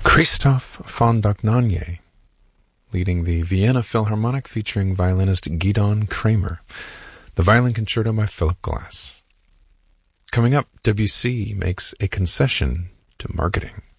Christoph von Dohnanyi, leading the Vienna Philharmonic featuring violinist Gidon Kramer. The Violin Concerto by Philip Glass. Coming up, Debussy makes a concession to marketing.